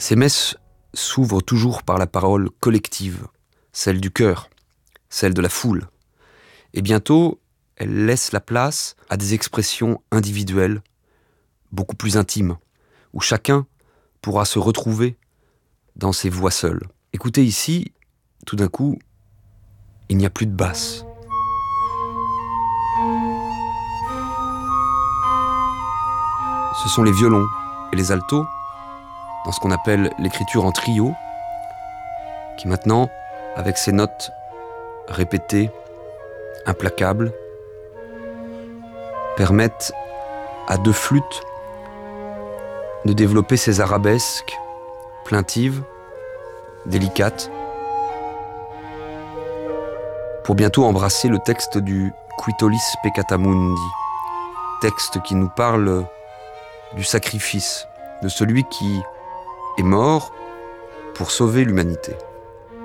Ces messes s'ouvrent toujours par la parole collective, celle du cœur, celle de la foule. Et bientôt, elles laissent la place à des expressions individuelles, beaucoup plus intimes, où chacun pourra se retrouver dans ses voix seules. Écoutez ici, tout d'un coup, il n'y a plus de basse. Ce sont les violons et les altos, dans ce qu'on appelle l'écriture en trio, qui maintenant, avec ces notes répétées, implacables, permettent à deux flûtes de développer ces arabesques plaintives, délicates, pour bientôt embrasser le texte du Quitolis Peccata Mundi, texte qui nous parle du sacrifice de celui qui est mort pour sauver l'humanité.